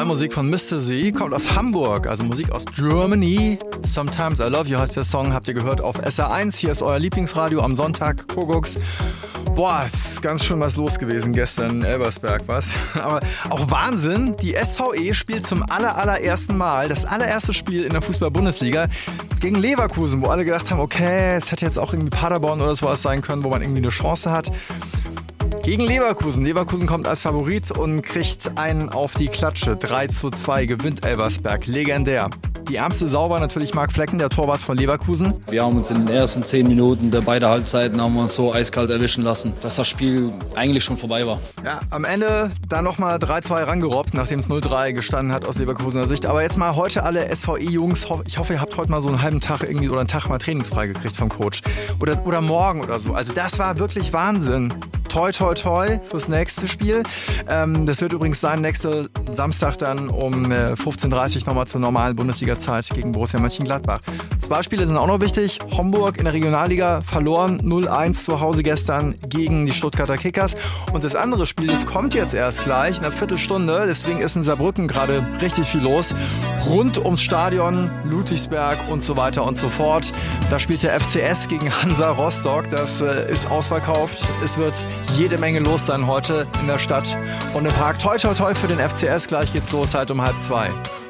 Neue Musik von Mr. Z kommt aus Hamburg, also Musik aus Germany. Sometimes I Love You heißt der Song, habt ihr gehört auf SR1. Hier ist euer Lieblingsradio am Sonntag, Kuckucks. Boah, ist ganz schön was los gewesen gestern in Elversberg, was? Aber auch Wahnsinn, die SVE spielt zum allerersten Mal das allererste Spiel in der Fußball-Bundesliga gegen Leverkusen, wo alle gedacht haben, okay, es hätte jetzt auch irgendwie Paderborn oder sowas sein können, wo man irgendwie eine Chance hat. Gegen Leverkusen. Leverkusen kommt als Favorit und kriegt einen auf die Klatsche. 3:2 gewinnt Elversberg. Legendär. Die ärmste Sau war natürlich Marc Flecken, der Torwart von Leverkusen. Wir haben uns in den ersten 10 Minuten der beiden Halbzeiten haben wir uns so eiskalt erwischen lassen, dass das Spiel eigentlich schon vorbei war. Ja, am Ende dann nochmal 3:2 rangerobbt, nachdem es 0:3 gestanden hat aus Leverkusener Sicht. Aber jetzt mal heute alle SVE-Jungs. Ich hoffe, ihr habt heute mal so einen halben Tag irgendwie oder einen Tag mal trainingsfrei gekriegt vom Coach. Oder morgen oder so. Also das war wirklich Wahnsinn. Toi, toi, toi fürs nächste Spiel. Das wird übrigens sein, nächste Samstag dann um 15:30 Uhr nochmal zur normalen Bundesliga-Zeit gegen Borussia Mönchengladbach. 2 Spiele sind auch noch wichtig. Homburg in der Regionalliga verloren 0:1 zu Hause gestern gegen die Stuttgarter Kickers. Und das andere Spiel, das kommt jetzt erst gleich, in einer Viertelstunde. Deswegen ist in Saarbrücken gerade richtig viel los. Rund ums Stadion, Ludwigsberg und so weiter und so fort. Da spielt der FCS gegen Hansa Rostock. Das ist ausverkauft. Es wird jede Menge los sein heute in der Stadt und im Park. Toi, toi, toi für den FCS. Gleich geht's los, halt um 1:30.